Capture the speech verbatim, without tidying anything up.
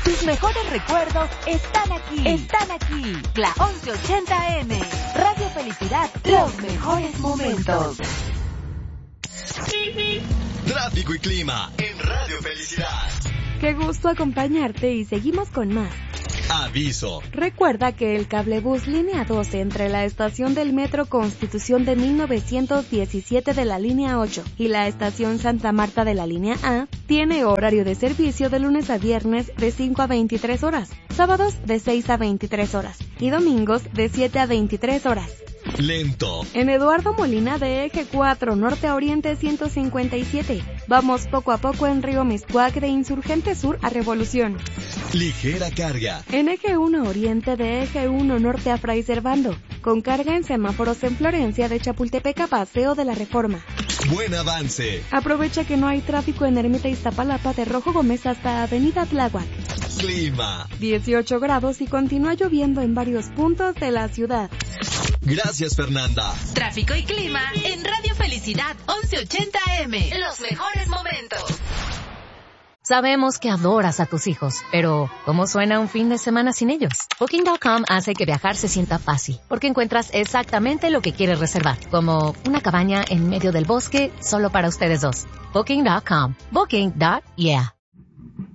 Tus mejores recuerdos están aquí. Están aquí. La once ochenta eme. Radio Felicidad. Los mejores momentos. Tráfico y clima en Radio Felicidad. Qué gusto acompañarte y seguimos con más. Aviso. Recuerda que el cablebús línea doce entre la estación del Metro Constitución de mil novecientos diecisiete de la línea ocho y la estación Santa Marta de la línea A tiene horario de servicio de lunes a viernes de cinco a veintitrés horas, sábados de seis a veintitrés horas y domingos de siete a veintitrés horas. Lento. En Eduardo Molina de Eje cuatro Norte a Oriente ciento cincuenta y siete. Vamos poco a poco en Río Miscuac de Insurgente Sur a Revolución. Ligera carga. En Eje uno Oriente de Eje uno Norte a Fray Servando. Con carga en semáforos en Florencia de Chapultepec a Paseo de la Reforma. Buen avance. Aprovecha que no hay tráfico en Ermita Iztapalapa de Rojo Gómez hasta Avenida Tláhuac. Clima. dieciocho grados y continúa lloviendo en varios puntos de la ciudad. Gracias, Fernanda. Tráfico y clima en Radio Felicidad once ochenta eme. Los mejores momentos. Sabemos que adoras a tus hijos, pero ¿cómo suena un fin de semana sin ellos? Booking punto com hace que viajar se sienta fácil, porque encuentras exactamente lo que quieres reservar, como una cabaña en medio del bosque solo para ustedes dos. Booking punto com. Booking. Yeah.